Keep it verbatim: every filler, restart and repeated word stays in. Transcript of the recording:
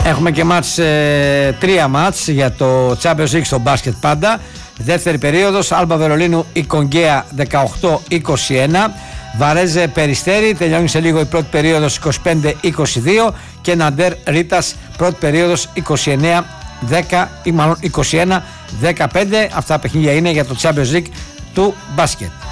Έχουμε και μάτς, ε, τρία μάτς για το Champions League στο μπάσκετ πάντα. Δεύτερη περίοδος, Άλμπα Βερολίνου η Κογκαία δεκαοκτώ είκοσι ένα, Βαρέζε Περιστέρι, τελειώνει σε λίγο η πρώτη περίοδος είκοσι πέντε είκοσι δύο και Ναντέρ Ρίτας πρώτη περίοδος είκοσι εννέα δέκα ή μάλλον είκοσι ένα δεκαπέντε. Αυτά τα παιχνίδια είναι για το Champions League του μπάσκετ.